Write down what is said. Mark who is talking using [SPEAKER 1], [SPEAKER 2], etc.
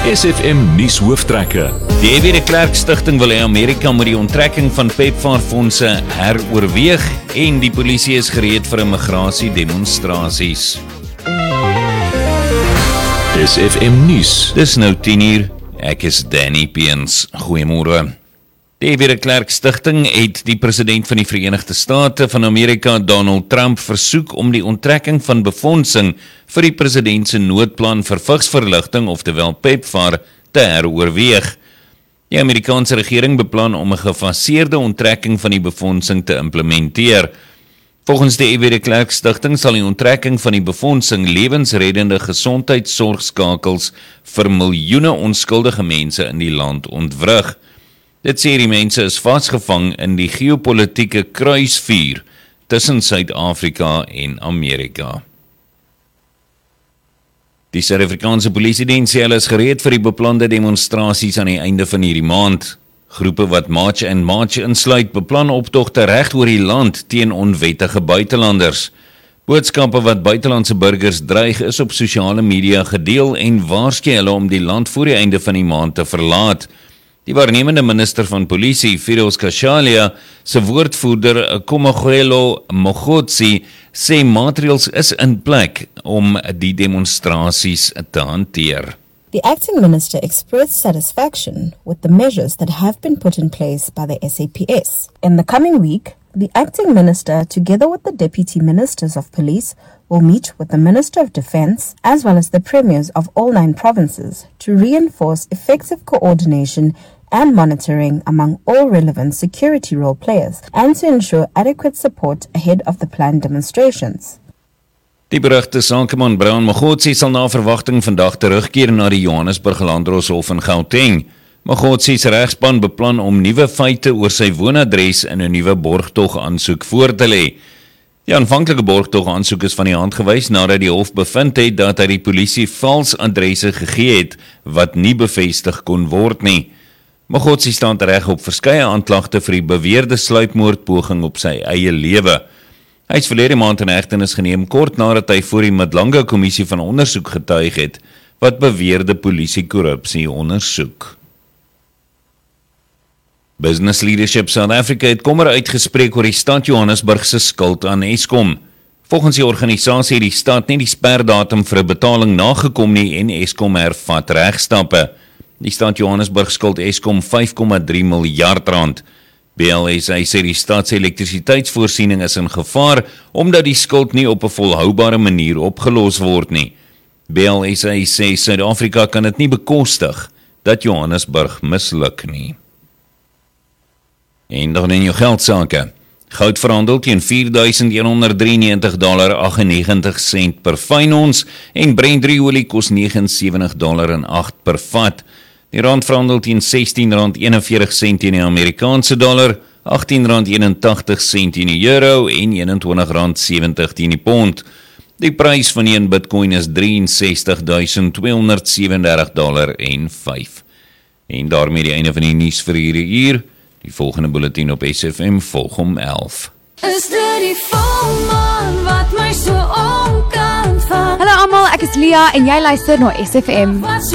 [SPEAKER 1] SFM nuus hooftrekke.
[SPEAKER 2] Die F.W. de Klerk Stichting wil hê Amerika moet die onttrekking van PEPFAR-fondse heroorweeg en die polisie is gereed vir immigrasiedemonstrasies.
[SPEAKER 1] SFM nuus.
[SPEAKER 2] Dis nou 10:00, ek is Danny Peens. Goeiemôre. Die F.W. de Klerk Stichting het die president van die Verenigde State van Amerika, Donald Trump, versoek om die onttrekking van befondsing vir die president se noodplan vir vigsverligting, oftewel PEPFAR, te heroorweeg. Die Amerikaanse regering beplan om 'n gefaseerde onttrekking van die befondsing te implementeer. Volgens die F.W. de Klerk Stichting sal die onttrekking van die befondsing lewensreddende gesondheidsorgskakels vir miljoene onskuldige mense in die land ontwrig. Dit sê die mense is vasgevang in die geopolitiese kruisvuur tussen Suid-Afrika en Amerika. Die Suid-Afrikaanse Polisiediens sê hulle is gereed vir die beplande demonstrasies aan die einde van hierdie maand. Groepe wat March and March insluit, beplan optogte reg oor die land teen onwettige buitelanders. Boodskappe wat buitelandse burgers dreig is op sosiale media gedeel en waarsku hulle om die land voor die einde van die maand te verlaat. Die waarnemende minister van polisie, Firoz Kashalia, se woordvoerder Komogelo Mogotsi, sê maatreëls is in plek om die demonstrasies te hanteer.
[SPEAKER 3] The acting minister expressed satisfaction with the measures that have been put in place by the SAPS. In the coming week, the acting minister, together with the deputy ministers of police, will meet with the Minister of Defence as well as the premiers of all 9 provinces to reinforce effective coordination and monitoring among all relevant security role players and to ensure adequate support ahead of the planned demonstrations.
[SPEAKER 2] Die berigte sakeman Brown Mogotsi sal na verwagting vandag terugkeer na die Johannesburg Landdroshof in Gauteng. Mogotsi se regspan beplan om nuwe feite oor sy woonadres in 'n nuwe borgtog aansoek voor te lê. Die aanvanklike borgtog aansoek is van die hand gewys nadat die hof bevind het dat hy die polisie vals adresse gegee het wat nie bevestig kon word nie. Mogotsi staan reg op verskeie aanklagte vir die beweerde sluipmoordpoging op sy eie lewe. Hy is verlede maand in hegtenis geneem kort nadat hy voor die Madlanga Kommissie van ondersoek getuig het wat beweerde polisiekorrupsie ondersoek. Business Leadership South Africa het kommer uitgespreek oor die stad Johannesburg se skuld aan Eskom. Volgens die organisasie het die stad nie die sperdatum vir 'n betaling nagekom nie en Eskom hervat regstappe. Die stad Johannesburg skuld Eskom 5,3 miljard rand. BLSA sê die stad se elektrisiteitsvoorsiening is in gevaar omdat die skuld nie op 'n volhoubare manier opgelos word nie. BLSA sê Suid-Afrika kan dit nie bekostig dat Johannesburg misluk nie. En dan in jou geldsaake. Goud verhandel teen $4,193.98 per fyn ons en Brent olie kos $79.08 per vat. Die rand verhandel teen R16.41 in die Amerikaanse dollar, R18.81 in die euro en R21.70 in die pond. Die prys van een bitcoin is $63,237.05. En daarmee die einde van die nuus vir hierdie uur. Die volgende bulletin op SFM volg om 11.
[SPEAKER 4] Is dit die volmaan wat my so omkant van?
[SPEAKER 5] Hallo almal, ek is Lia en jy luister na SFM.
[SPEAKER 4] Wat so